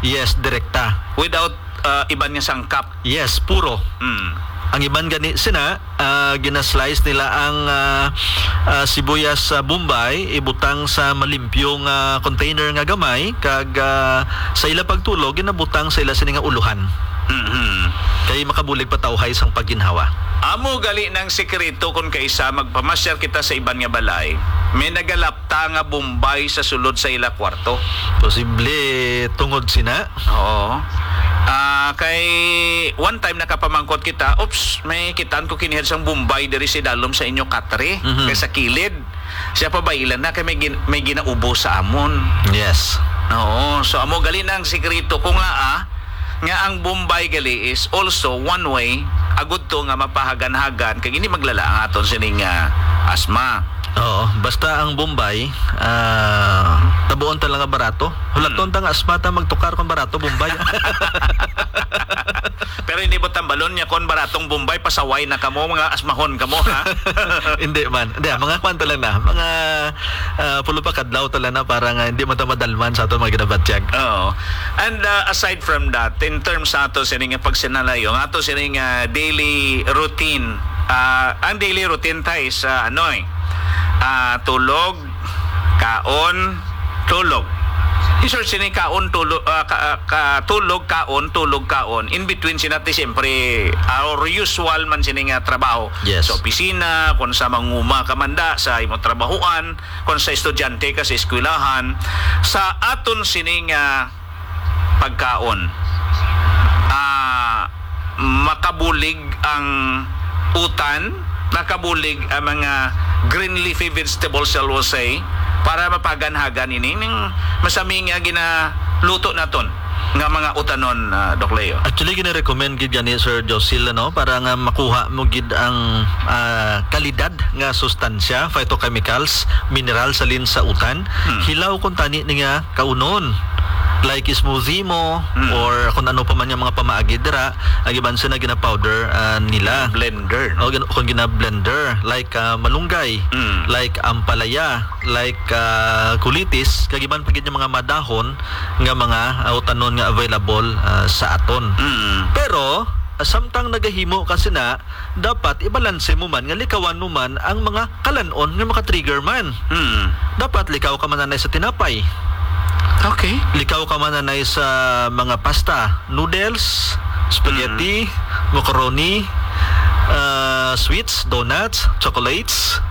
Yes, direkta. Without iban nga sangkap. Yes, puro. Ang iban gani sina ginaslice nila ang sibuyas sa Bombay, ibutang sa malimpyong container nga gamay, kag sa ila pagtulog ginabutang sa ila sini nga uluhan. Kay makabulig patawhay sang pagginhawa. Amo gali ng sekreto kung kaisa magpamasyal kita sa iban nga balay. May nagalapta nga Bombay sa sulod sa ila kwarto. Posible tungod sina. Oo. Kay one time nakapamangkot kita, oops, may kitaan ko kinihad sang Bombay diri si dalom sa inyo katre, kay sa kilid. Siya pa ba ilan na kay may ginaubo sa amon. Yes. Oo, so amo gali ng sekreto ko nga ang Bombay gali is also one way agud to nga mapahagan-hagan kay ini maglala ang aton sining asma. Oo, basta ang Bombay tabuon ta lang nga barato. Hulaton ta nga asmata magtukar kon barato Bombay. Pero hindi mo tambalon niya kon baratong Bombay pasaway na kamo mga asmahon kamo ha. Hindi man. Hindi, mga kwanto lang na. Mga pulo pa kadlaw tala na para nga hindi mo ta madalman sa aton mga ginabatyag. Oo. And aside from that, in terms sa ato sining pagsinalayo, ato sining daily routine. Ang daily routine tayo sa tulog, kaon, tulog. Isor sini kaon, tulog, tulog, kaon, tulog, kaon. In between sinati siyempre our usual man sini nga trabaho. Yes. Sa opisina, kung sa manguma kamanda, sa imong trabahuan, kung sa estudyante ka sa eskwelahan, sa aton sini nga pagkaon. Makabulig ang utan, nakabulig ang mga green leafy vegetables shall we say, para mapaganhagan ini ning masaming nga ginaluto naton nga mga utanon, Doc Leo. Actually gina-recommend gid ni Sir Josil para nga makuha mo gid ang kalidad nga sustansya, phytochemicals, mineral salin sa utan. Hilaw kun tani ni nga kaunon. Like smoothie mo or kung ano pa man yung mga pamaagi dira, agiban sa na gina-powder nila. Blender. O kung gina-blender like malunggay, like ampalaya, like kulitis, kagiban pa gid yung mga madahon nga mga utanon nga available sa aton. Pero samtang nagahimo kasi na dapat ibalanse mo man nga likawan mo man ang mga kalanon nga maka-trigger man. Dapat likaw ka man sa tinapay. Okay. Likaw ka man sa mga pasta, noodles, spaghetti, macaroni, sweets, donuts, chocolates,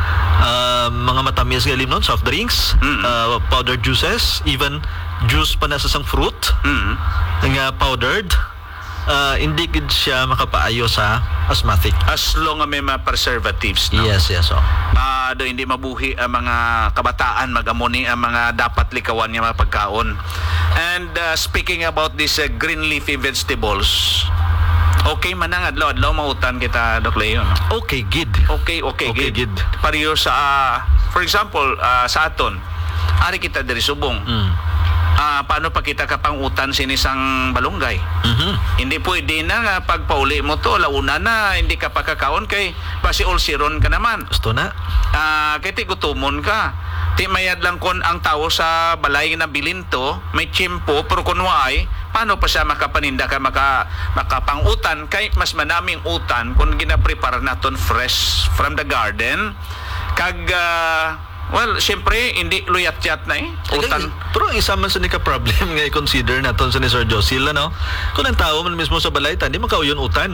mga matamis nga limnon, soft drinks, powdered juices, even juice pa na sa sang fruit, nga powdered. Hindi gid siya makapaayo sa asthmatic. As long as may mga preservatives, no? Yes. Do hindi mabuhi ang mga kabataan magamuni ang mga dapat likawan nga mga pagkaon. And speaking about this green leafy vegetables, okay man ang adlaw mautan kita, Doc Leo, no? Okay, gid. Okay, gid. Pariyo sa for example, sa aton ari kita diri subong. Paano pa kita kapangutan sinisang balunggay? Hindi pwede na nga pagpauli mo to launa na hindi ka pakakaon kay basi ulsiron ka naman. Gusto na. Kay ti gutumon ka. Ti mayad lang kon ang tao sa balay na bilin to, may tiyempo pero kun waay, paano pa siya makapaninda ka makapangutan kay mas manaming utan kung gina-prepare naton fresh from the garden. Kag well, siyempre, hindi luyat-yat na utan. Pero ang isa man sa problem nga i-consider natin sa ni Sir Josil, kung ang tao man mismo sa balay, hindi makauyon utan.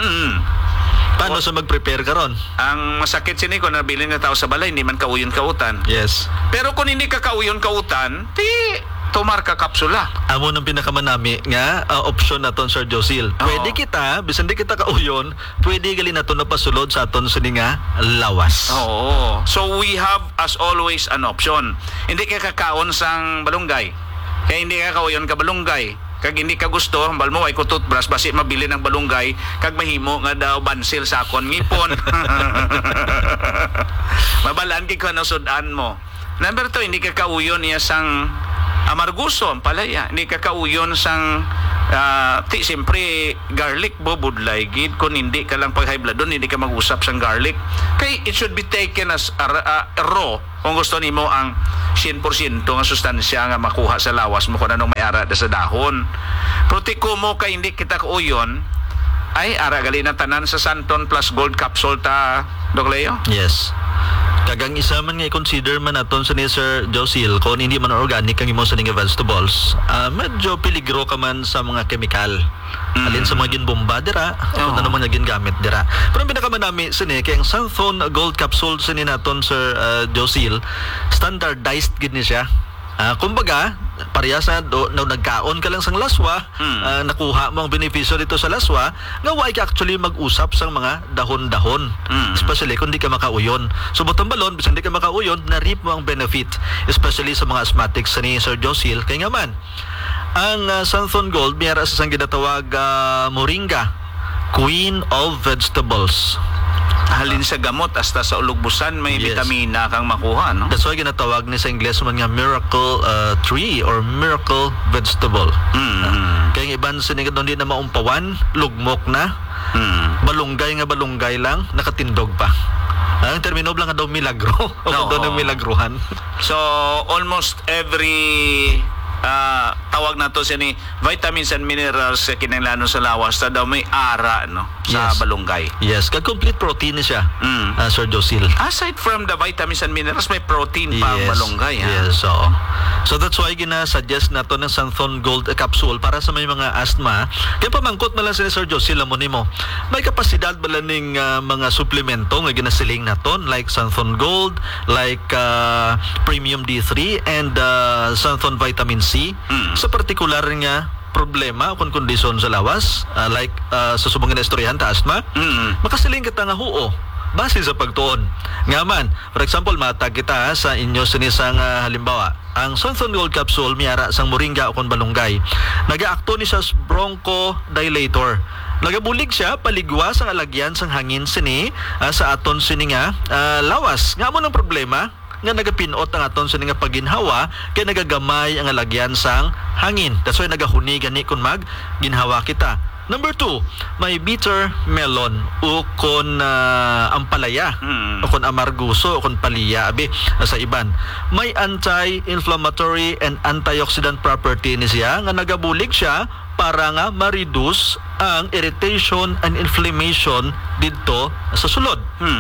Paano sa mag-prepare ka ron? Ang masakit sini kung nabilin na tao sa balay, hindi man kauyon kautan. Yes. Pero kung hindi ka kauyon kautan, tumar ka kapsula. Amo nang pinakamanami nga option naton Sir Josil. Pwede kita, bisan di kita kauyon, pwede gali naton na pasulod sa aton sini nga lawas. Oo. So we have as always an option. Hindi ka kakaon sang balunggay. Kaya hindi ka kauyon ka balunggay. Kag hindi ka gusto, hambal mo ay ko toothbrush basi mabili ng balunggay, kag mahimo nga daw bansil sa akon ngipon. Mabalaan kay kuno sudan mo. Number 2, hindi ka kauyon niya sang amarguso ang palaya. Hindi ka kauyon sang siyempre garlic budlay gid kung hindi ka lang pag high blood doon, hindi ka mag-usap sang garlic. Kay it should be taken as raw kung gusto nimo ang 100% nga sustansya nga makuha sa lawas mo kung anong may ara sa dahon. Pero tiko mo kay hindi kita kuyon, ay ara gali na tanan sa Santon plus Gold Capsule ta, Dok Leo? Yes. Kagang isa man nga i-consider man naton sa ni Sir Josil kung hindi man organic ang imo sa nga vegetables, medyo peligro ka man sa mga chemical. Alin sa mga ginbomba dira, kung ano man nga gingamit dira. Pero ang pinakamanami sini kay ang Santon Gold Capsule sini naton Sir Josil, standardized gid ni siya. Kumbaga, parehas na nagkaon ka lang sang laswa, nakuha mo ang benepisyo dito sa laswa, nga why ka actually mag-usap sang mga dahon-dahon. Especially kung di ka makauyon. So, bottom balon, bisan di ka makauyon, na-reap mo ang benefit. Especially sa mga asthmatics sa ni Sir Josil. Kaya nga man, ang Santon Gold, mayara sa sang ginatawag Moringa, Queen of Vegetables. Halin sa gamot hasta sa ulugbusan may Yes. vitamina kang makuha, no? That's why ginatawag ni sa Ingles man nga miracle tree or miracle vegetable. Kaya yung iban sinigad doon di na maumpawan, lugmok na, balunggay nga balunggay lang, nakatindog pa. Ang termino lang nga daw milagro o No. doon ang milagruhan. So, almost every tawag na to siya ni vitamins and minerals sa kinailangan sa lawas na daw may ara, no? Sa Yes. balunggay. Yes, complete protein ni siya, Sir Josil. Aside from the vitamins and minerals, may protein pa ang balunggay, ha? Yes, oo. So that's why gina-suggest na to ng Santon Gold capsule para sa may mga asthma. Kaya pamangkot na lang si Sir Josil mo nimo. May kapasidad bala ning mga suplemento nga ginasiling naton like Santon Gold, like Premium D3 and Santon Vitamin C. Sa partikular nga problema o kondisyon sa lawas, like sa subong nga istoryahan ta asthma, makasiling kita nga huo base sa pagtuon. Nga man, for example, matag kita sa inyo sinisang halimbawa, ang Santon Gold Capsule miyara sang moringa o kon balunggay. Nagaakto ni siya bronchodilator. Nagabulig siya paligwas ang alagyan sang hangin sini sa aton sini nga lawas. Nga mo ng problema nga nagapinot ang aton sa nga paginhawa kay nagagamay ang alagyan sang hangin. That's why nagahuni gani kun mag ginhawa kita. Number 2, may bitter melon o kon ampalaya o kon amarguso o kon paliya abi sa iban. May anti-inflammatory and antioxidant property ni siya nga nagabulig siya para nga ma-reduce ang irritation and inflammation didto sa sulod.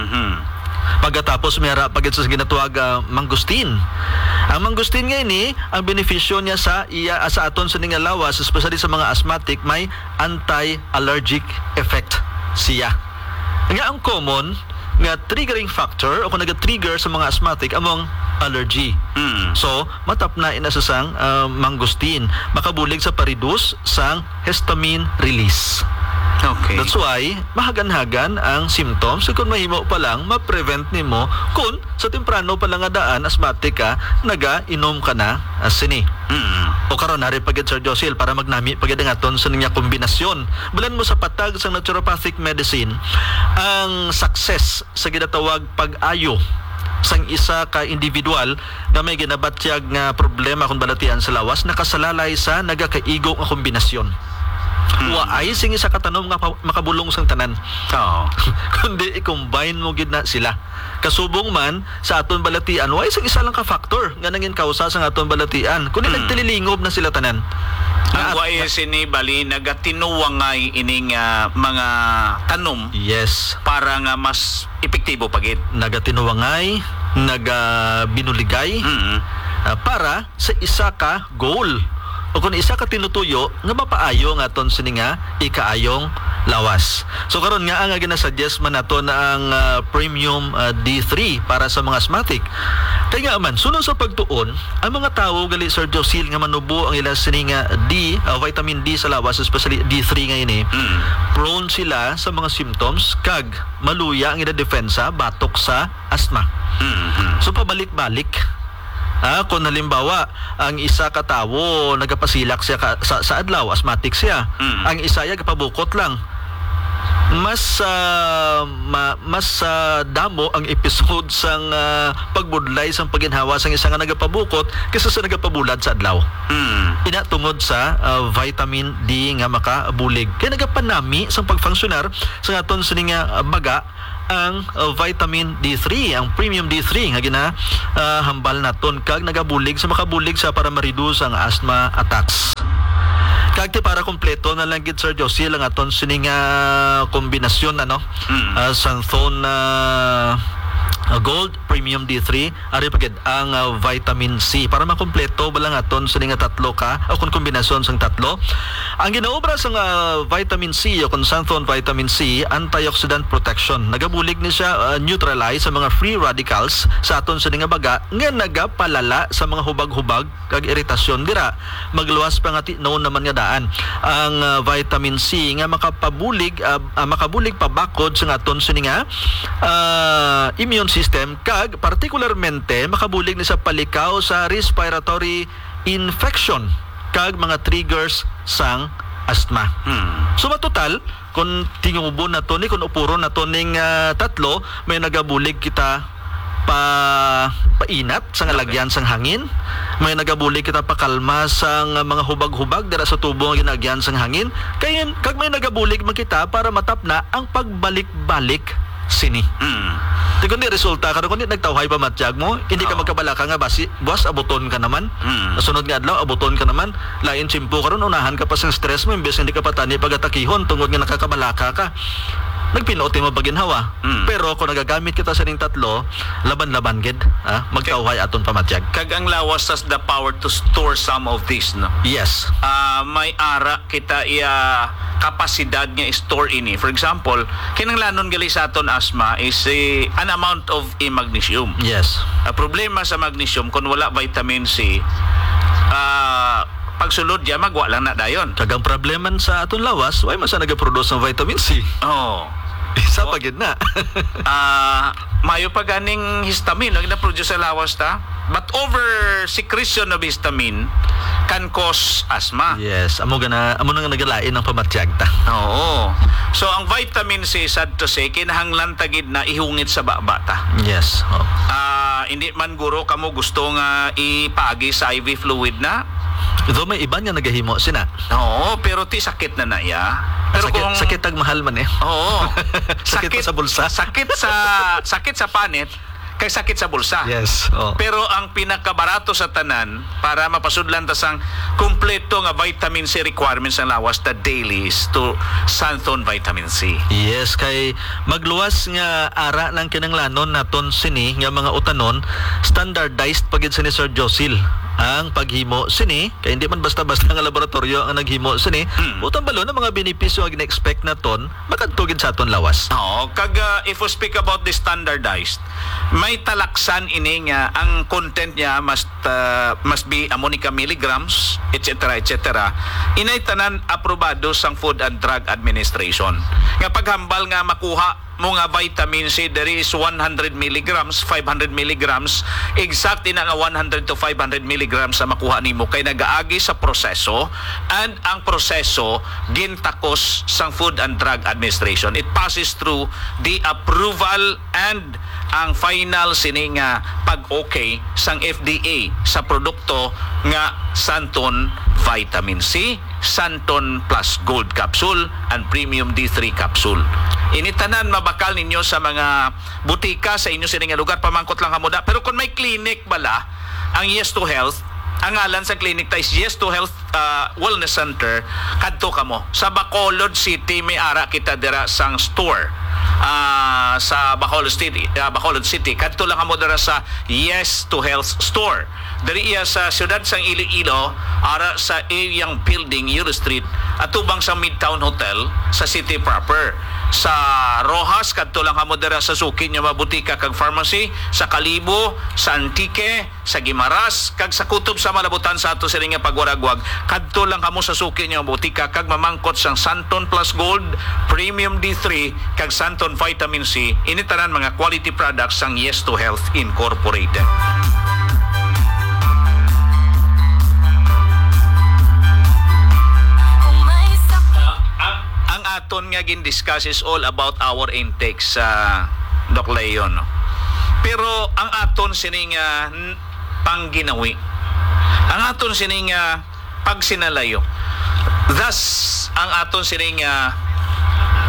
Pagkatapos mayara pagit sa ginatawag mangustin. Ang mangustin nga ini, ang benepisyo niya sa aton sa nga lawas, especially sa mga asthmatic, may anti-allergic effect siya. Nga ang common nga triggering factor o kung nag-trigger sa mga asthmatic among allergy. So, matap na inasasang mangustin. Makabulig sa paridus sang histamine release. Okay. That's why, mahagan-hagan ang symptoms. So, kung mahimo pa lang, ma-prevent nimo kung sa temprano pa lang nga daan, asthmatic ka, naga-inom ka na sini. O karon nari pagid Sir Josil para magnami pagid ang aton sa niya kombinasyon. Bulan mo sa patag sa naturopathic medicine, ang success sa ginatawag pag-ayo sang isa ka individual na may ginabatyag nga problema kung balatian sa lawas, nakasalalay sa nagakaigo nga kombinasyon. Waay sing isa katanom nga makabulong sang tanan. Kundi i-combine mo gid na sila. Kasubong man sa aton balatian, waay sing isa lang ka factor nga nangin kausa sa aton balatian. Kundi nagtililingob na sila tanan. Ang way sini bali nagatinuwangay ining mga tanom. Yes. Para nga mas epektibo pagid. Nagatinuwangay, nagabinuligay para sa isa ka goal. O kung isa ka tinutuyo nga mapaayo nga aton sini nga ikaayong lawas. So karon nga ang ginasuggest man nato na ang Premium D3 para sa mga asthmatic. Kaya nga man sunod sa pagtuon, ang mga tawo gali Sir Josil nga manubo ang ilang sini nga vitamin D sa lawas, especially D3 nga ini. Prone sila sa mga symptoms kag maluya ang ila depensa batok sa asthma. So pabalik-balik. Kung halimbawa, ang isa ka tawo nagapasilak siya sa adlaw, asthmatic siya. Ang isa ya kapabukot lang. Mas damo ang episode sang pagbudlay sang paginhawa sang isa nga nagapabukot kaysa sa nagapabulad sa adlaw. Ina tungod sa vitamin D nga makabulig. Kaya nagapanami sang pagfunksionar sa aton sini nga baga ang vitamin D3, ang premium D3 nga hambal naton kag nagabulig sa makabulig sa para ma-reduce ang asthma attacks. Kagti para kompleto na lang gid Sir Josie lang aton sining kombinasyon Santon Gold Premium D3 ari pagid ang vitamin C para makompleto balang aton sining tatlo ka o kung kombinasyon sang tatlo. Ang ginaobra sang vitamin C o kung Santon vitamin C, antioxidant protection. Nagabulig ni siya neutralize sa mga free radicals sa aton sining baga nga nagapalala sa mga hubag-hubag kag iritasyon dira. Magluwas pa nga noon naman nga daan ang vitamin C nga makabulig pa bakod sa aton sining immune system kag partikularmente makabulig ni sa palikaw sa respiratory infection kag mga triggers sang asthma. So matotal kung tingubo na to ni kung upuro na to ning tatlo may nagabulig kita painat sa ngalagyan sang hangin, may nagabulig kita pakalma sang mga hubag-hubag dira sa tubo nga ginagyan sang hangin kag may nagabulig man kita para matapna ang pagbalik-balik sini. Di kundi resulta ka kundi nagtawhay pa matiyag mo, hindi ka magkabalaka nga buwas abuton ka naman. Nasunod nga adlaw abuton ka naman, lain tsimpo karon unahan ka pa sa stress mo imbes hindi ka patani pagatakihon tungod nga nakakabalaka ka. Nagpinuotin mo baginhawa. Pero kung nagagamit kita sa ning tatlo, laban-laban gid, magtawhay aton pamatyag. Kag ang lawas has the power to store some of this, no? Yes. May ara kita kapasidad nga store ini. For example, kinanglanon gali sa aton asthma is an amount of magnesium. Yes. Problema sa magnesium kung wala vitamin C, pagsulod diya magwa lang na dayon. Kagang probleman sa aton lawas, why man sa nagaproduce ng vitamin C? Isa pa gid na. Mayo pa ganing histamine ang na-produce sa lawas ta. But over secretion of histamine can cause asthma. Yes, amo na nagalain ang pamatyag ta. Oo. So ang vitamin C, sad to say, kinahanglan tagid na ihungit sa bata. Yes. Hindi man guro kamo gusto nga ipagi sa IV fluid na. Though may iba nga nagahimo sina. Oo, pero sakit na ya. Pero sakit ag mahal man eh. Oo. sakit sa bulsa. Sakit sa panit kay sakit sa bulsa. Yes. Pero ang pinakabarato sa tanan para mapasudlan ta sang kumpleto nga vitamin C requirements ang lawas ta daily is to Santon vitamin C. Yes, kay magluwas nga ara ng kinanglanon naton sini nga mga utanon standardized pagid sini Sir Josil ang paghimo sini kay hindi man basta-basta nga laboratorio ang naghimo sini. Utang balo na mga benepisyo nga gina-expect naton makadtugid sa aton lawas. Oo, kag if we speak about the standardized, may talaksan ini nga ang content niya must be ammonica milligrams, etc. Inay tanan aprobado sang Food and Drug Administration. Nga paghambal nga makuha mo nga vitamin C, there is 100 milligrams, 500 milligrams, exact na nga 100 to 500 milligrams sa makuha nimo kay nagaagi sa proseso, and ang proseso gintakos sang Food and Drug Administration. It passes through the approval and ang final sini nga pag-okay sang FDA sa produkto nga Santon Vitamin C, Santon Plus Gold Capsule, and Premium D3 Capsule. Initanan mabakal ninyo sa mga butika sa inyo sining lugar, pamangkot lang hamuda. Pero kung may clinic bala, ang Yes to Health, ang ngalan sa clinic ta is Yes to Health Wellness Center, kadto kamo sa Bacolod City, may ara kita dira sang store sa Bacolod City. Kadto lang kamo dira sa Yes to Health store. Diri iya sa siyudad sang Iloilo, ara sa iyang building Euro Street, atubang sa Midtown Hotel sa city proper. Sa Rojas, kadto lang kamo dira sa suki nya mabutika kag pharmacy, sa Kalibo, sa Antique, sa Gimaras, kag sa kutob sa malabutan sa ato sining pagwaragwag, kadto lang kamo sa suki nya mabutika kag mamangkot sang Santon Plus Gold, Premium D3 kag Santon Vitamin C. Ini tanan mga quality products sang Yes to Health Incorporated. Aton nga gin-discuss is all about our intake sa Doc Leon. Pero ang aton sining pangginawi, ang aton sining pagsinalayo, thus ang aton sining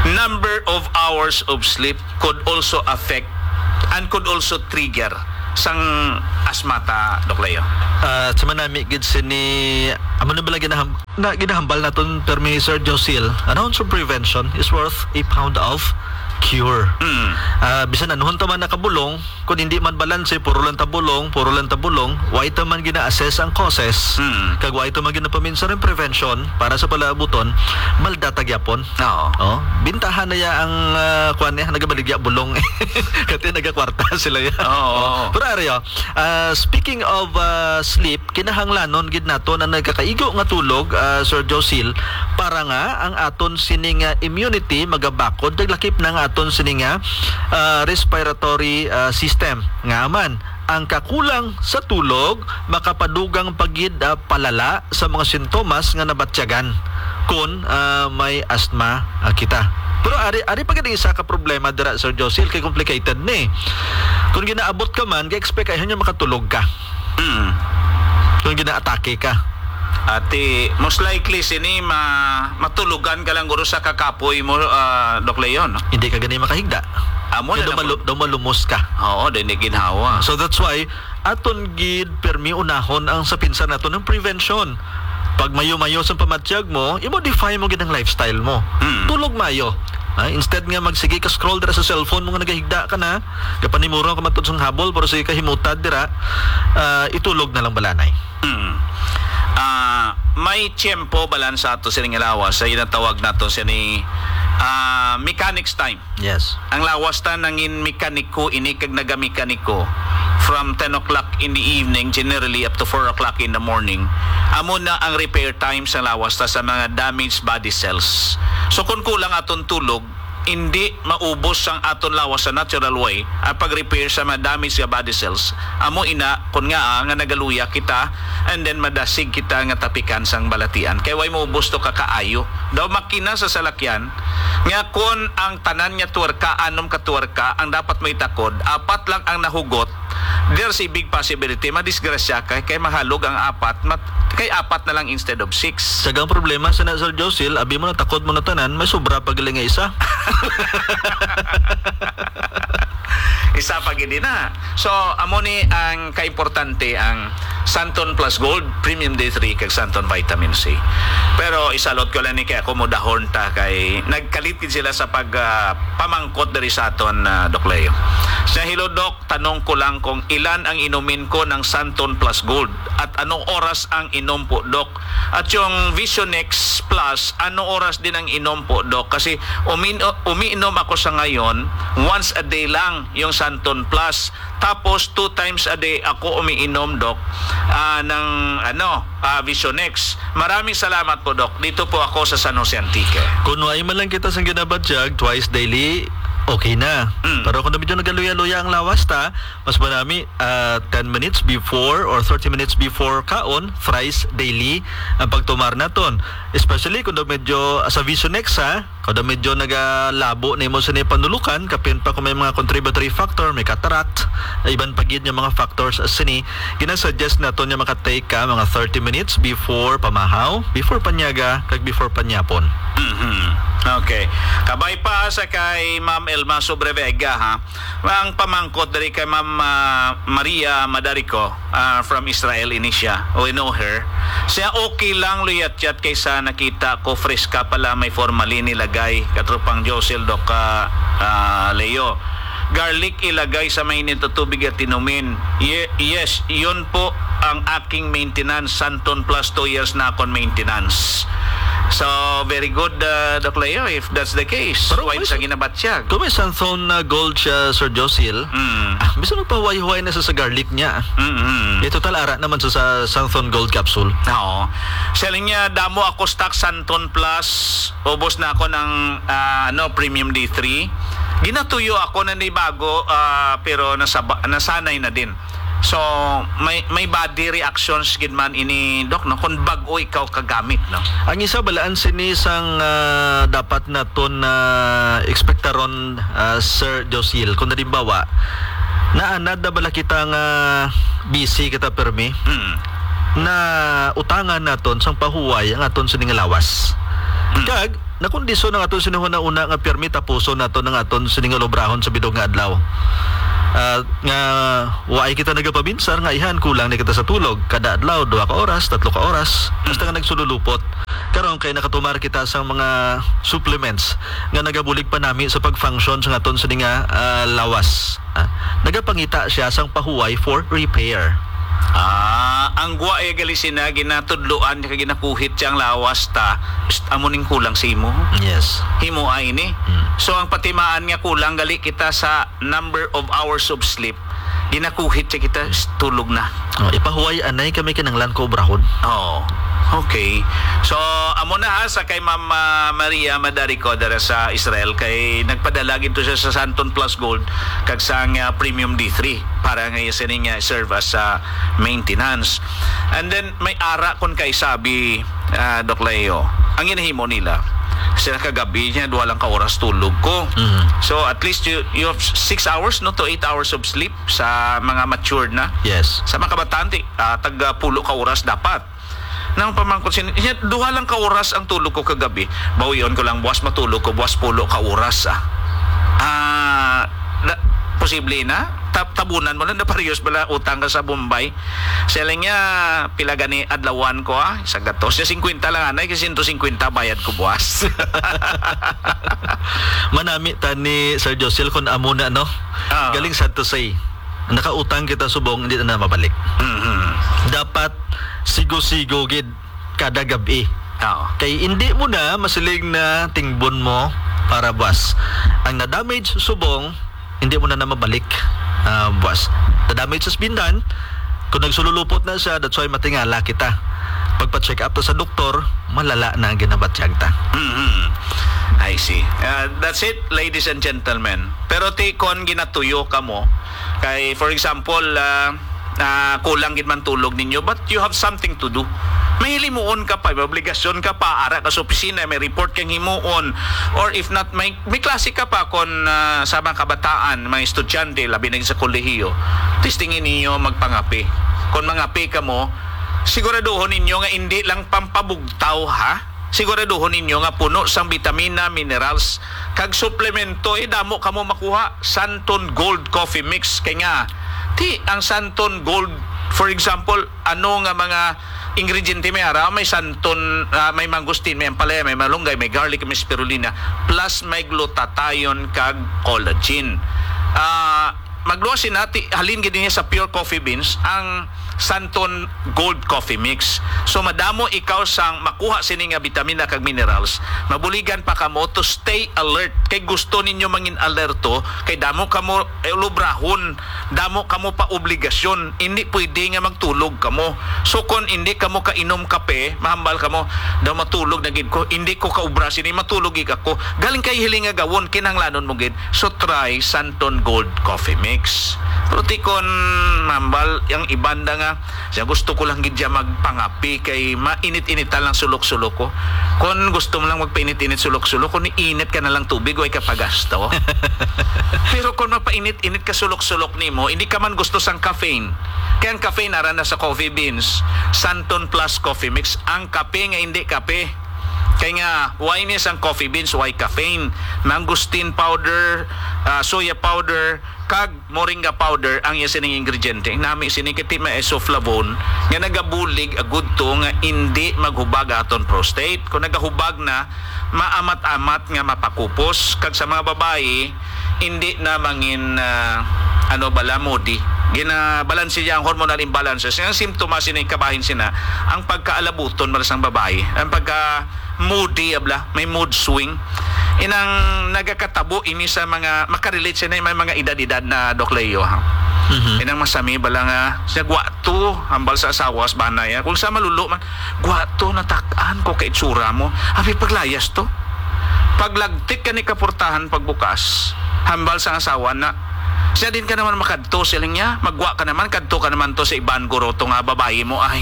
number of hours of sleep could also affect and could also trigger sang asmata, Dok Leo. Sa manami gid sini amo na bala ginahambal naton permi Sir Josil. An ounce of prevention is worth a pound of cure. Bisan anuhon ta man nakabulong, kung hindi man balanse puro lang tabulong, why ta man gina-assess ang causes. Kag why ta man ginapaminsan ang prevention para sa palaabuton, malda tagyapon. Oo. Oh, bintahan na ya ang kuan niya nagabaligya bulong. Kati nagakwarta sila ya. Oo. Pero aryo, speaking of sleep, kinahanglanon gid naton ang nagkakaigo nga tulog, Sir Josil, para nga ang aton sining immunity magabakod daglakip na nga aton sining respiratory system nga man ang kakulang sa tulog makapadugang pagid palala sa mga sintomas nga nabatyagan kung may asthma kita. Pero ari pa gid isa ka problema dira, Sir Josil, kay complicated ni. Kung ginaabot ka man, ga-expect ay hanya makatulog ka. Kung gina-atake ka. Ati, most likely sini matulugan ka lang guro sa kakapoy mo, Dok Leo, no? Hindi ka gani makahigda. Amo na Dumalumos ka. Oo, dinig ginhawa. So that's why aton gid permi unahon ang sa pinsan nato ng prevention. Pag mayo-mayo sa pamatyag mo, i-modify mo gid ang lifestyle mo. Tulog mayo. Instead nga magsige ka scroll dira sa cellphone mo nga nagahigda ka na, kapanimuro ka matod sang habol pero sige ka himutad dira, itulog na lang balanay. May tiyempo balan sa ato sining lawas sa inatawag nato sini mechanics time. Yes. Ang lawas ta nangin mekaniko ini kag nagamekaniko from 10 o'clock in the evening generally up to 4 o'clock in the morning. Amo na ang repair time sa lawas ta sa mga damaged body cells. So kung kulang aton tulog, hindi maubos ang aton lawas sa natural way ang pag-repair sa mga damaged nga body cells. Amo ina kun nga nagaluya kita and then madasig kita nga tapikan sang balatian kay way maubos to kakaayo daw makina sa salakyan nga kun ang tanan nya tuwerka anom ka tuwerka ang dapat may takod apat lang ang nahugot, there's a big possibility madisgrasya kay mahalog ang apat kay apat na lang instead of 6. Sagang problema sa Sir Josil, abi mo na takod mo na tanan, may sobra pagaling nga isa. Isa pa gid na. So amo ni ang kaimportante ang Santon Plus Gold Premium D3 kag Santon Vitamin C. Pero isalot ko lang ni kay ako mo dahon ta kay nagkalit gid sila sa pag pamangkot diri sa aton Doc Leo. Sa Hello Doc, tanong ko lang kung ilan ang inumin ko ng Santon Plus Gold at anong oras ang inom po, Doc? At yung Visionex Plus, anong oras din ang inom po, Doc? Kasi umiinom ako sa ngayon once a day lang yung Santon Plus. Tapos 2 times a day ako umiinom, Doc, ng Visionex. Maraming salamat po, Doc. Dito po ako sa San Jose Antique. Kung ay man lang kita sang ginabadyag twice daily, okay na. Pero kung medyo nagaluya-luya ang lawas ta, mas marami 10 minutes before or 30 minutes before kaon, thrice daily ang pagtumar naton. Especially kung medyo sa Visionex kung medyo nagalabo na mo sa panulukan, kapin pa kung may mga contributory factor, may cataract, iban pagid yung mga factors as sini, ginasuggest naton yung makatake ka mga 30 minutes before pamahaw, before panyaga, kag before panyapon. Okay. Kabay pa sa kay Ma'am Elma Sobrevega ang pamangkot dari kay Ma'am Maria Madarico from Israel Inicia. We know her. Siya okay lang luyat-yat kaysa nakita ko fresh ka pala may formalin ilagay katropang Josil Doc Leo. Garlic ilagay sa mainit na tubig at inumin. Yes, yun po ang aking maintenance. Santon Plus 2 years na akong maintenance. So, very good, Doc Leo, if that's the case. Pero why sa ginabatsyag? Kung may Santon Gold siya, Sir Josil, bisa magpahuay-huay na sa garlic niya. Total ara naman sa Santon Gold capsule. Oo. Selling niya, damo ako stock Santon Plus. Ubos na ako ng Premium D3. Ginatuyo ako na ni bago, pero nasanay na din. So, may body reactions gid man ini, Doc, no? Kung bago ikaw kagamit, no? Ang isa balaan sinisang dapat naton ekspektaron, Sir Josil, kung nalimbawa naanad na bala kita nga busy kita permi na utangan naton sang pahuway ang aton sining lawas. Kag nakondisyon ng aton sinuhon na una nga permit tapuso nato ng aton sining lobrahon sa bidog nga adlaw. Nga waay kita nagapabinsar nga ihan kulang ni kita sa tulog kada adlaw 2 ka oras, 3 ka oras basta nga nagsululupot. Karon kay nakatumar kita sa mga supplements nga nagabulig pa nami sa pag-function sa aton sining lawas. Nagapangita siya sang pahuway for repair. Ang gwa ay galisin na ginatudloan niya ginakuhit siyang lawas ta amuning kulang sa imo. Yes. Himo ay ni. So ang patimaan nga kulang gali kita sa number of hours of sleep. Ginakuhit siya kita tulog na. Ipahuway anay kami kinanglan ko obrahon. Okay. So amo na sa kay Ma'am Maria Madarico dara sa Israel kay nagpadala gito siya sa Santon Plus Gold kag sang Premium D3 para nga sining serve as maintenance. And then may ara kon kay sabi Doc Leo, ang ginahimo nila sila kagabi niya 2 lang ka oras tulog ko. So at least you have 6 hours no to 8 hours of sleep sa mga matured na. Yes. Sa mga kabatante tag 10 ka oras dapat. Nang pamangkot siya 2 lang ka oras ang tulog ko kagabi. Bawion ko lang buwas matulog ko buwas 10 ka oras. Posible na tabunan mo na parehas bala utang ka sa Bombay. Sila niya pila gani adlawan ko sa gatos. Siya 50 lang anay kasi 150 bayad ko buwas. Manami ta ni Sir Josel kun amo na no. Galing sad to say. Nakautang kita subong hindi na mabalik. Dapat sigo-sigo gid kada gabi. Kay hindi mo na masilig na tingbon mo para buwas. Ang na-damage subong hindi mo na mabalik buwas. Na-damage sa bindan kung nagsululupot na siya, that's why matingala kita. Pagpa-check up sa doktor, malala na ang ginabatyag ta. I see. That's it, ladies and gentlemen. Pero kon ginatuyo ka mo, kay for example, kulang gid man tulog ninyo but you have something to do. May himuon ka pa, may obligasyon ka pa, ara ka sa opisina, may report kang himuon, or if not, may klase ka pa kon sa mga kabataan, mga estudyante, labi na sa kolehiyo, testingin ninyo magpangapi. Kung mangapi ka mo, siguraduhon ninyo nga hindi lang pampabugtaw siguraduhon ninyo nga puno sang vitamina, minerals, kag suplemento, damo ka mo makuha. Santon Gold Coffee Mix, kay nga, ang Santon Gold, for example, ano nga mga ingrediente may ara, may santon, may mangustin, may ampalaya, may malunggay, may garlic, may spirulina, plus may glutathione kag collagen. Magluwasin natin, halin gid niya sa pure coffee beans ang Santon Gold Coffee Mix. So madamo ikaw sang makuha sini nga vitamina kag minerals, mabuligan pa kamo to stay alert. Kay gusto ninyo mangin alerto, kay damo kamo lubrahon, damo kamo pa obligasyon, hindi pwede nga magtulog kamo. So kon hindi kamo kainom kape, mahambal kamo, daw matulog na gid ko, hindi ko kaubra sini matulog gid ako. Galing kay hiling nga gawon kinahanglanon mo gid. So try Santon Gold Coffee Mix. Pero tikon mambal yang ibanda nga siya gusto ko lang gid siya magpangapi kay mainit-initan lang sulok-sulok ko. Kung gusto mo lang magpainit-init sulok-sulok, kung iinit ka na lang tubig o ikapagasto. Pero kung mapainit-init ka sulok-sulok nimo, hindi ka man gusto sang caffeine. Kaya ang caffeine ara na sa coffee beans, Santon Plus Coffee Mix, ang kape nga hindi kape. Kaya nga, why niya sang coffee beans, why caffeine? Mangosteen powder, soya powder, kag moringa powder ang iya sining ingrediente. Nami sinikiti ma isoflavone nga nagabulig agud to nga hindi maghubag aton prostate. Kung nagahubag na, maamat-amat nga mapakupos. Kag sa mga babae, hindi na mangin balamodi. Ginabalanse niya ang hormonal imbalances. Ang simptomas sining kabahin sina ang pagkaalabuton marasang babae, ang pagka moody may mood swing. Inang nagakatabo ini sa mga makarelate siya na may mga edad-edad na Doc Leo Inang masami bala nga siya gwato hambal sa asawas banay. Kung sa malulo man gwato natakan ko kay itsura mo. Abi paglayas to. Paglagtik ka ni kaportahan pagbukas hambal sa asawa na siya din ka naman makadto siling niya, magwa ka naman, kadto ka naman to sa iban guro to nga babae mo ay.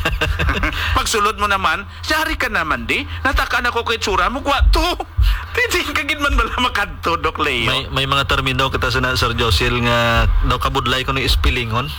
Pagsulod mo naman, siyari ka naman di, natakan ako kay tsura mo, gwa to. Hindi ka man bala makadto, Doc Leo. May mga termino kita sa Sir Josil nga daw kabudlay ko ng ispilingon.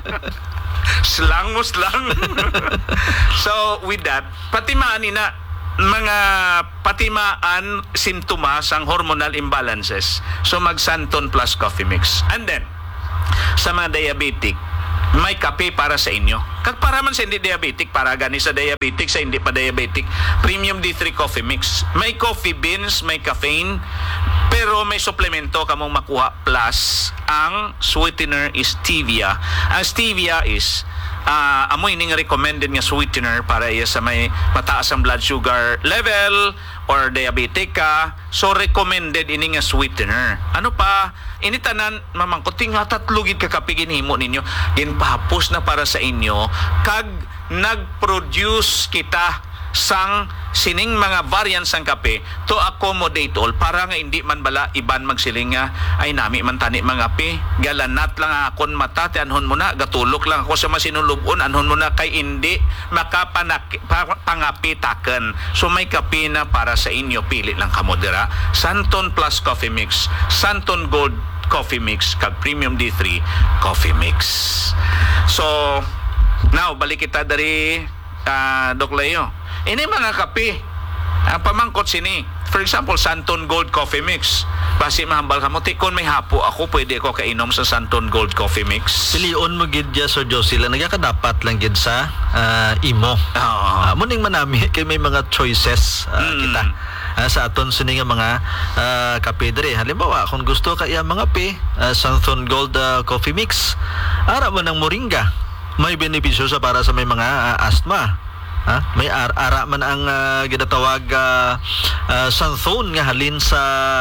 Slang mo, slang. So, with that, pati maani na, mga patimaan simptomas ang hormonal imbalances. So mag-Santon Plus Coffee Mix. And then, sa mga diabetic, may kape para sa inyo. Kag para man sa hindi diabetic, para gani sa diabetic, sa hindi pa diabetic, Premium D3 Coffee Mix. May coffee beans, may caffeine, pero may suplemento kamong makuha plus ang sweetener is stevia. Ang stevia is amoy ning recommended nga sweetener para iya sa may mataas ang blood sugar level or diabetic ka. So recommended ini nga sweetener. Ano pa? Ini tanan mamangkuting nga tatlugid ka kapigin himo ninyo. Ginpahapos na para sa inyo kag nag-produce kita sang sining mga variants sang kape to accommodate all para nga hindi man bala iban magsiling nga ay nami man tani mga kape galanat lang akon mata ti anhon mo na gatulok lang ako sa masinulubon anhon mo na kay hindi makapangapitaken. So may kape na para sa inyo, pili lang kamo dira. Santon Plus Coffee Mix, Santon Gold Coffee Mix kag Premium D3 Coffee Mix. So now balik kita dari Doc Leo. Ini mga kape, ang pamangkot sini. For example, Santon Gold Coffee Mix. Basi mahambal ka mo, kung may hapo ako, pwede ako kainom sa Santon Gold Coffee Mix. Pilion mo gid ya Sir Josie lang nagakadapat lang gid sa imo. Muning manami kay may mga choices kita. Sa aton sini nga mga kape diri. Halimbawa, kung gusto ka iya mga kape, Santon Gold Coffee Mix, ara man ang moringa. May benepisyo sa para sa may mga asthma. May ara man ang ginatawag santhone nga halin sa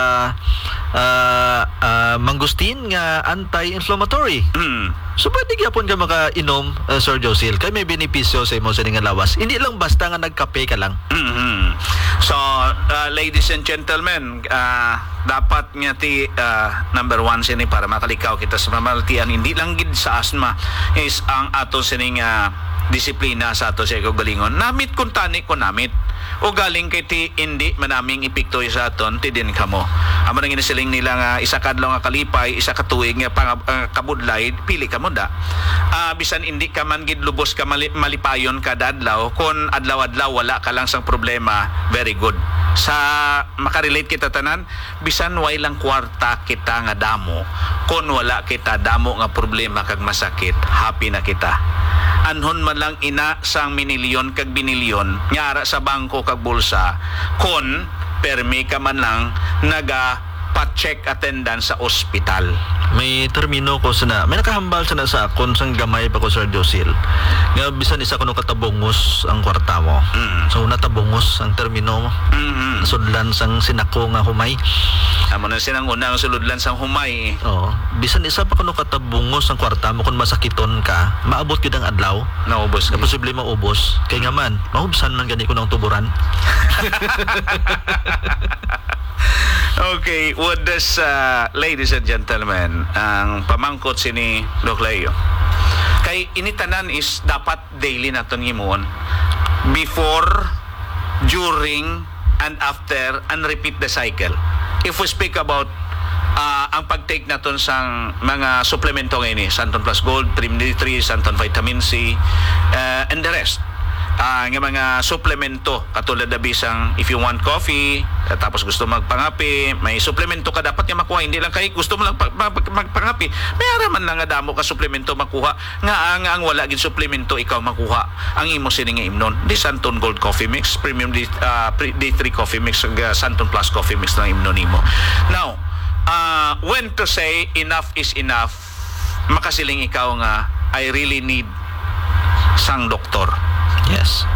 mangustin nga anti-inflammatory. So pwede gyapon ka makainom, Sir Josil, kay may benepisyo sa imo sa nga lawas. Hindi lang basta nga nagkape ka lang. So ladies and gentlemen, dapat nga ti number one sini para makalikaw kita sa mamaltian hindi lang gid sa asthma is ang ato sining disiplina sa ato sa kagalingon. Namit kun tani ko namit. O galing kay ti hindi manaming epekto sa aton ti din kamo. Amo nang inisiling nila nga isa kadlaw nga kalipay, isa ka tuig nga kabudlay, pili kamo da. Bisan hindi ka man gid lubos ka malipayon kada adlaw, kun adlaw-adlaw wala ka lang sang problema, very good. Sa makarelate kita tanan, bisan way lang kwarta kita nga damo, kun wala kita damo nga problema kag masakit, happy na kita. Anhon man lang ina sang minilyon kag binilyon nyara sa bangko kag bulsa kon permi ka man lang pa-check attendance sa ospital. May termino ko sana, may nakahambal sana sa akon sang gamay pa ko Sir Josil. Nga bisan isa kuno katabungos ang kwarta mo. So natabungos ang termino mo. Sudlan sang sinako nga humay. Amo na sinang unang suludlan sang humay. Bisan isa pa kuno katabungos ang kwarta mo kun masakiton ka, maabot gid ang adlaw. Naubos. Ka posible maubos. Kay nga man, mahubsan man gani ko ng tuburan. Okay, what does ladies and gentlemen, ang pamangkot sini Doc Leo. Kay initanan is dapat daily naton himuon before, during, and after, and repeat the cycle. If we speak about ang pag-take naton sang mga suplemento ngayon Santon Plus Gold, Premium D3, Santon Vitamin C, and the rest. Nga mga suplemento katulad na bisang if you want coffee tapos gusto magpangapi, may suplemento ka dapat nga makuha, hindi lang kay gusto mo lang magpangapi, may araman lang nga damo ka suplemento makuha nga ang wala gid suplemento ikaw makuha ang imo sini nga imnon di Santon Gold Coffee Mix, Premium D3 Coffee Mix, Santon Plus Coffee Mix ng imnon nimo. Now when to say enough is enough, makasiling ikaw nga I really need sang doktor. Yes.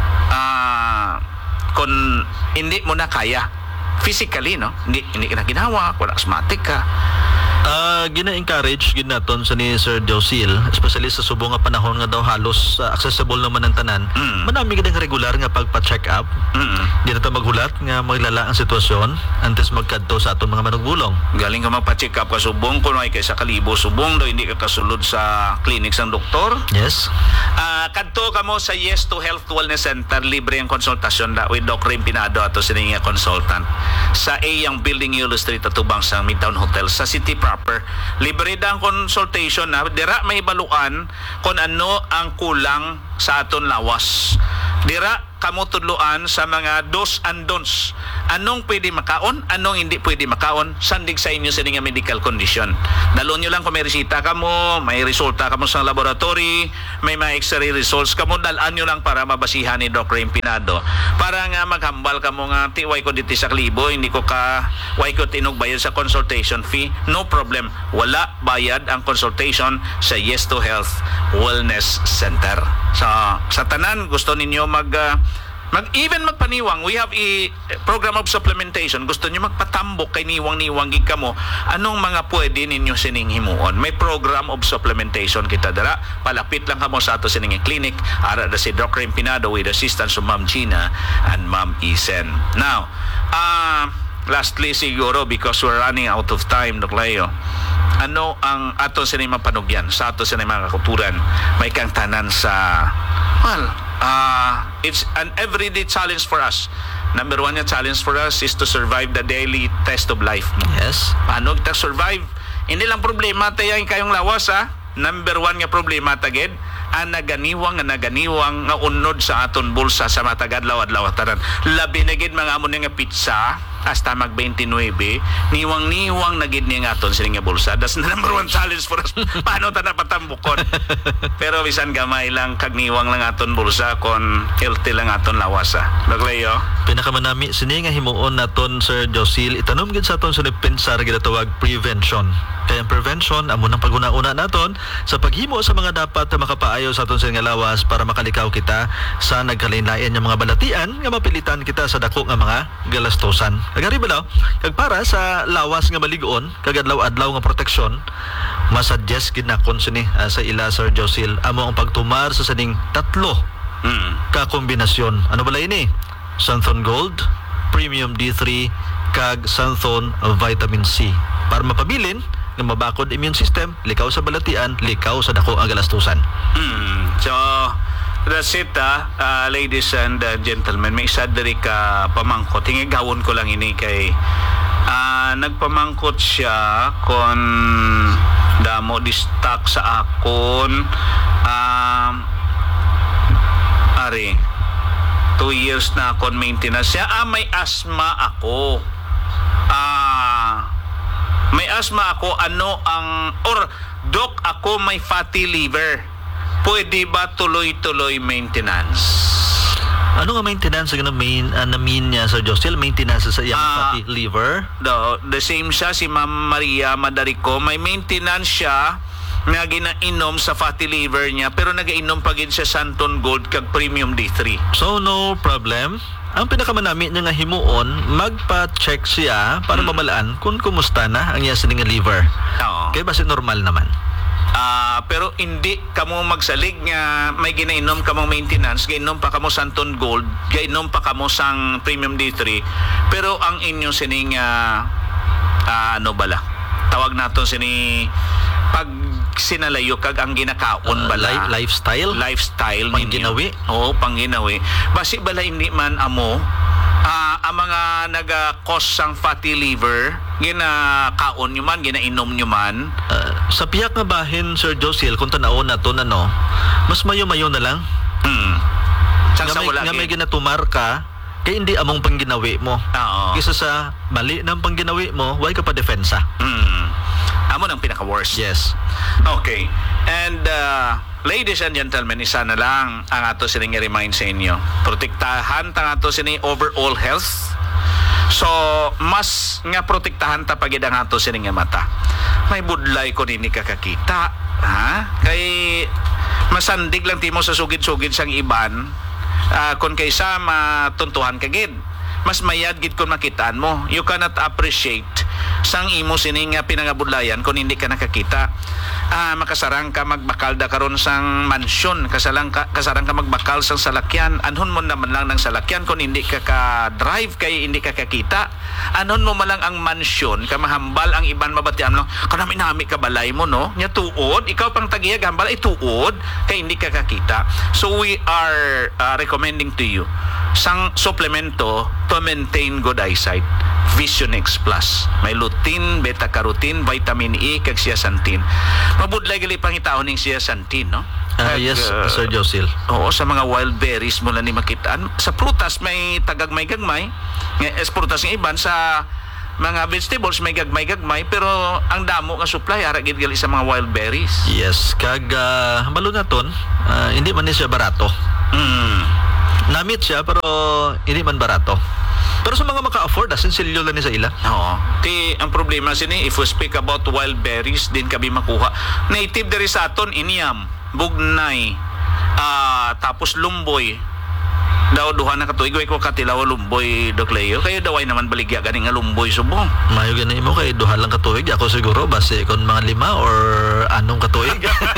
Kung hindi mo na kaya physically, no? Hindi ka na ginawa, wala asthmatic ka. Gina-encourage gid naton sa ni Sir Josil, especially sa subong nga panahon nga daw halos accessible naman ang tanan. Manami gid ang regular nga pagpa-check up. Di na ta maghulat nga maglala ang sitwasyon antes magkadto sa aton mga manugbulong. Galing ka magpa-check up ka subong kun ay kay sa kalibo subong daw hindi ka kasulod sa clinic sang doktor. Yes. Kadto ka mo sa Yes to Health Wellness Center, libre ang konsultasyon da with Dr. Impinado ato sa nga consultant sa Ayang Building Yulo Street atubang sa Midtown Hotel sa City proper. Libre da ang consultation na dira may baluan kung ano ang kulang sa aton lawas. Dira kamo tudloan sa mga dos and don'ts. Anong pwede makaon, anong hindi pwede makaon, sandig sa inyo sa nga medical condition. Dalo nyo lang kung may resita kamo, may resulta kamo sa laboratory, may mga x-ray results kamo, dalaan nyo lang para mabasihan ni Dr. Empinado. Para nga maghambal kamo nga, way ko dito sa klibo, hindi ko way ko tinog bayad sa consultation fee. No problem. Wala bayad ang consultation sa Yes to Health Wellness Center. So, sa tanan, gusto ninyo even magpaniwang, we have a program of supplementation. Gusto niyo magpatambok kay niwang-niwang gig kamo, anong mga pwede ninyo sining himuon? May program of supplementation kita dara. Palapit lang kamo sa ato sining clinic ara da si Dr. Empinado with assistance of Ma'am Gina and Ma'am Isen. Now, lastly siguro, because we're running out of time, Dr. Leo, ano ang ato sining mapanugyan sa ato sining mga kakuturan? May kang tanan sa it's an everyday challenge for us. Number one nga challenge for us is to survive the daily test of life. Yes. Paano kita survive? Hindi lang problema tayo kayong lawas, ha? Number one nga problema tagid, ang naganiwang nga unod sa aton bulsa sa matagad-lawad-lawad tanan. Labi na gid mga amon nga pizza hasta mag 29, niwang-niwang na gid niya aton sila nga bulsa. That's the number one challenge for us. Paano ta napatambukon? Pero bisan gamay lang kag niwang lang aton bulsa kon healthy lang aton lawasa. Laglayo. Pinakamanami sini nga himuon naton Sir Josil, itanom gid sa aton sa pensar gid tawag prevention. Kaya ang prevention amo nang paguna-una naton sa paghimo sa mga dapat na makapaayo sa aton sa nga lawas para makalikaw kita sa nagkalain-lain nga mga balatian nga mapilitan kita sa dako nga mga galastosan. Agari ba daw? Kag para sa lawas nga maligon, kag adlaw-adlaw nga proteksyon, masuggest gid nakon sini sa ila Sir Josil amo ang pagtumar sa saning tatlo ka kombinasyon. Ano bala ini? Santhon Gold, Premium D3 kag Santhon Vitamin C para mapabilin nga mabakod immune system, likaw sa balatian, likaw sa dako nga galastusan. So that's it, ladies and gentlemen. May isa diri ka pamangkot. Hingigawon ko lang ini kay nagpamangkot siya kon damo distak sa akon ari 2 years na akon maintenance siya. May asthma ako. May asthma ako, Doc, ako may fatty liver. Pwede ba tuloy-tuloy maintenance? Ano nga maintenance ang namin niya Sir Josil? Maintenance sa iyang fatty liver? The same siya, si Ma'am Maria Madarico. May maintenance siya nga ginainom sa fatty liver niya, pero nagainom pa gid siya Santon Gold kag Premium D3. So no problem. Ang pinakamanami niya nga himuon, magpa-check siya para mamalaan kung kumusta na ang iya sining liver. Oo. Kaya basi normal naman. Pero hindi kamo magsalig nga may ginainom kamong maintenance, gainom pa kamo Santon Gold, gainom pa kamo sang Premium D3, pero ang inyo sining ano bala? Tawag nato sini pag sinalayo kag ang ginakaon bala lifestyle pangginawi. Oo, pangginawi. Basi bala hindi man amo ang mga naga-cause sang fatty liver, ginakaon nyo man, ginainom nyo man. Sa piyak nga bahin Sir Josil, kung tanaon na to mas mayo-mayo na lang. Nga may ginatumar ka kaya hindi among pangginawi mo. Kisa sa mali ng pangginawi mo, why ka pa defensa? Amo nang pinaka-worst. Yes. Okay. And ladies and gentlemen, isa na lang ang ato sining remind sa inyo. Protektahan tang ato sining overall health. So, mas nga protektahan ta pagid ang ato sining mata. May budlay ko nini kakakita, ha? Kay masandig lang timo sa sugid-sugid sang iban. Kung kaysa matuntuhan kagid, mas mayad gid kung makitaan mo. You cannot appreciate sang imo sining pinangabudlayan kung hindi ka nakakita. Makasarang ka magbakalda karon sang mansyon, kasarang ka magbakal sang salakyan. Anhon mo naman lang ng salakyan kung hindi ka ka-drive kay hindi ka kakita. Anhon mo malang ang mansyon, ka mahambal ang iban mabatian lang. Kanami-nami ka balay mo, no? Nya tuod, ikaw pang tagiyag hambal ay tuod kay hindi ka kakita. So we are recommending to you sang suplemento to maintain good eyesight. Vision X Plus. May lutein, beta-carotene, vitamin E, kag zeaxanthin. Mabudlay gali pangitaon ning zeaxanthin, no? Yes, Sir Josil. Oo, sa mga wild berries mo na ni makitaan. Sa prutas may tagagmay-gagmay. Sa prutas ng iban, sa mga vegetables may gagmay-gagmay, pero ang damo nga supply ara gid gali sa mga wild berries. Yes, kag hambalo na ton, hindi man ni siya barato. Namit siya pero hindi man barato. Pero sa mga maka-afford, asensilyo lang ni sa ila. Oo. Ang problema sini, if we speak about wild berries, din kami makuha. Native diri sa aton, iniyam, bugnay, tapos lumboy. Daw duha na katuig ko katilaw lumboy Doc Leo. Kayo daw ay naman baligya ganing nga lumboy subong. Mayo gani mo kay duha lang katuig. Ako siguro base kon mga 5 or anong katuig.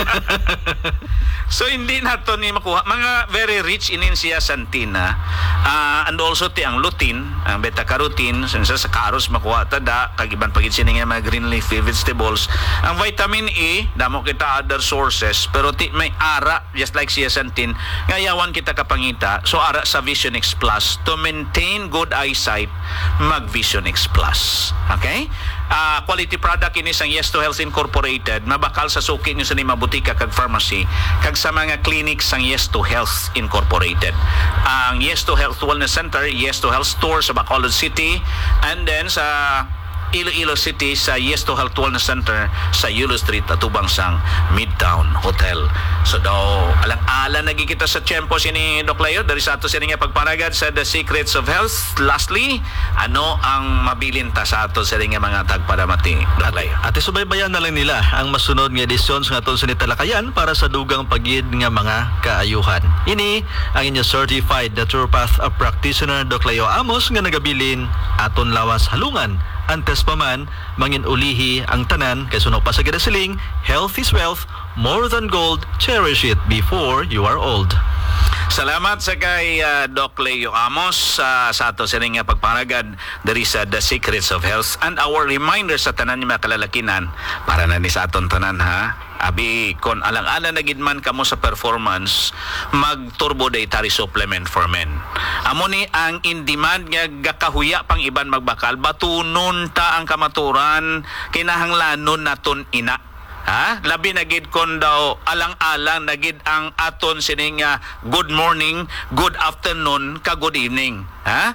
So hindi nato ni makuha mga very rich in zeaxanthina and also ti ang lutein, ang beta carotene sa karos makuha tada kag iban pagid sini nga mga green leafy vegetables. Ang vitamin E damo kita other sources pero ti may ara just like zeaxanthin ngayawan kita kapangita. So ara sa Vision X Plus to maintain good eyesight mag Vision X Plus. Okay? Quality product ini sang Yes to Health Incorporated mabakal sa suki nyo sa ni mabutika kag pharmacy kag sa mga clinics sang Yes to Health Incorporated. Ang Yes to Health Wellness Center, Yes to Health Store sa Bacolod City, and then sa Iloilo City sa Yes to Health Wellness Center sa Yulo Street atubang sang Midtown Hotel. So daw alang-alang nagikita sa tiyempo sini Doc Leo dari sa ato sini nga pagparagad sa The Secrets of Health. Lastly, ano ang mabilin ta sa ato sini nga mga tagpadamati Doc Leo? At subaybayan na lang nila ang masunod nga edisyon sa aton sini talakayan para sa dugang pagid nga mga kaayuhan. Ini ang inyo certified naturopath practitioner Doc Leo Amos nga nagabilin aton lawas halungan. Antes pa man, mangin ulihi ang tanan kay suno pa sa gidasiling, health is wealth, more than gold, cherish it before you are old. Salamat sa kay Doc Leo Amos sa ato sa nga pagparagad dari sa The Secrets of Health and our reminder sa tanan ni mga kalalakinan para na ni sa aton tanan ha. Abi, kon alang-alang na gid man kamo sa performance, mag-turbo dietary supplement for men. Amo ni ang in-demand nga gakahuya pang iban magbakal, batunon ta ang kamaturan, kinahanglanon naton ina. Ha? Labi na gid kon daw alang-alang na gid ang aton sining good morning, good afternoon, ka good evening. Ha?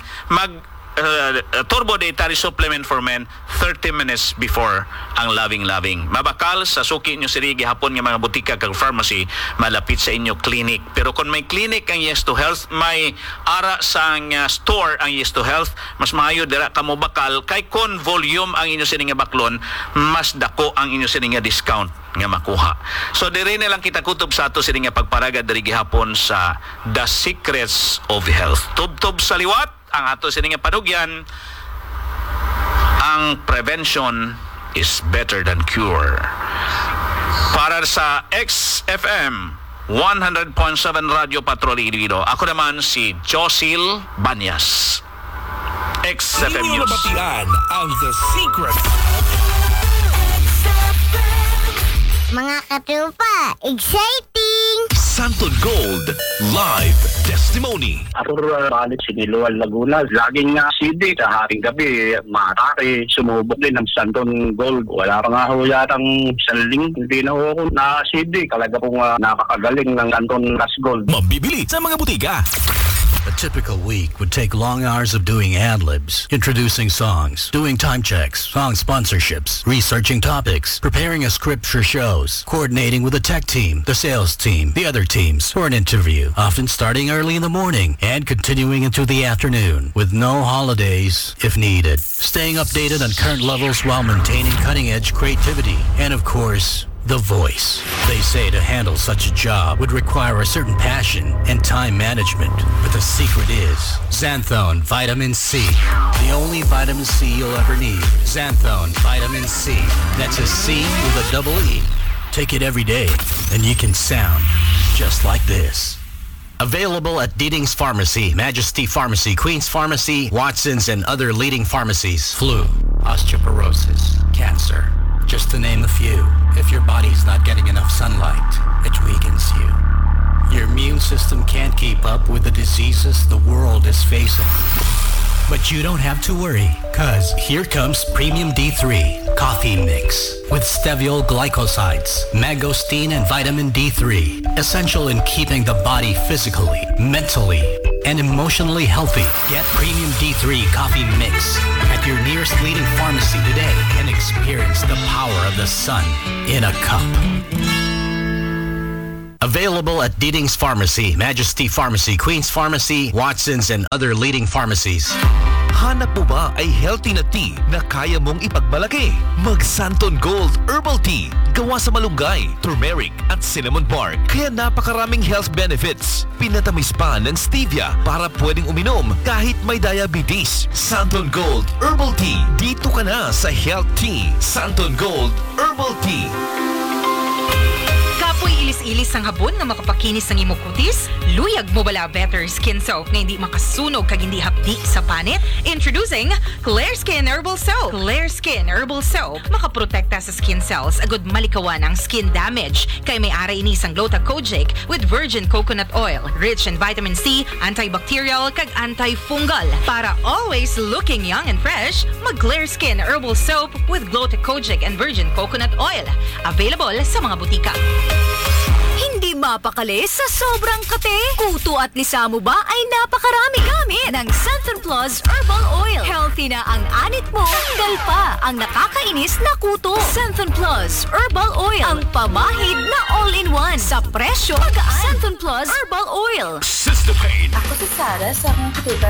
Turbo dietary supplement for men 30 minutes before ang loving. Mabakal sa suki nyo sirigi hapon nga mga butika kag pharmacy malapit sa inyo clinic. Pero kung may clinic ang Yes to Health, may ara sang store ang Yes to Health, mas maayo dira kamo bakal kay kon volume ang inyo sining nga baklon, mas dako ang inyo sining nga discount nga makuha. So dire na lang kita kutob sa ato sining nga pagparagad diri gihapon sa The Secrets of Health. Tubtob sa liwat ang ato sining nga panugyan, ang prevention is better than cure. Para sa XFM 100.7 Radio Patrol Iloilo, ako naman si Josil Banyas. XFM News. Ang The Secret. Mga katropa, exciting! Santon Gold Live Testimony. Arur balik Siniluan, Laguna. Laging nga CD sa haring gabi, matake, sumubok din ng Santon Gold. Wala pa nga ho yatang saling, hindi na ho ako na CD. Talaga pong nakakagaling ng Santon Gas Gold. Mabibili sa mga butika. A typical week would take long hours of doing ad-libs, introducing songs, doing time checks, song sponsorships, researching topics, preparing a script for shows, coordinating with the tech team, the sales team, the other teams for an interview, often starting early in the morning and continuing into the afternoon, with no holidays if needed. Staying updated on current levels while maintaining cutting-edge creativity, and of course, the voice. They say to handle such a job would require a certain passion and time management. But the secret is Xanthone Vitamin C. The only vitamin C you'll ever need. Xanthone Vitamin C. That's a C with a double E. Take it every day and you can sound just like this. Available at Deeding's Pharmacy, Majesty Pharmacy, Queen's Pharmacy, Watson's, and other leading pharmacies. Flu, osteoporosis, cancer, just to name a few. If your body's not getting enough sunlight, it weakens you. Your immune system can't keep up with the diseases the world is facing. But you don't have to worry, cause here comes Premium D3 Coffee Mix with steviol glycosides, mangosteen, and vitamin D3. Essential in keeping the body physically, mentally, and emotionally healthy. Get Premium D3 Coffee Mix at your nearest leading pharmacy today and experience the power of the sun in a cup. Available at Deeding's Pharmacy, Majesty Pharmacy, Queen's Pharmacy, Watson's, and other leading pharmacies. Hanap mo ba ay healthy na tea na kaya mong ipagmalaki? Mag Santon Gold Herbal Tea. Gawa sa malunggay, turmeric at cinnamon bark. Kaya napakaraming health benefits. Pinatamis pa ng stevia para pwedeng uminom kahit may diabetes. Santon Gold Herbal Tea. Dito ka na sa Health Tea. Santon Gold Herbal Tea. Kapoy ilis-ilis ang habon nga makapakinis ng imong kutis? Luyag mo bala Better Skin Soap nga hindi makasunog kag hindi hapdi sa panit? Introducing Clear Skin Herbal Soap. Clear Skin Herbal Soap makaprotekta sa skin cells agud malikawan ang skin damage kay may ara ini sang Gluta-Kojic with virgin coconut oil, rich in vitamin C, antibacterial kag antifungal. Para always looking young and fresh, mag Clear Skin Herbal Soap with Gluta-Kojic and virgin coconut oil. Available sa mga butika. Hindi mapakali sa sobrang kate. Kuto at lisa mo ba ay napakarami gamit ng Centrum Plus Herbal Oil. Healthy na ang anit mo, tanggal pa ang nakakainis na kuto. Centrum Plus Herbal Oil, ang pamahid na all-in-one sa presyo magaan. Centrum Plus Herbal Oil. Sister Pain. Ako si Sarah sa mga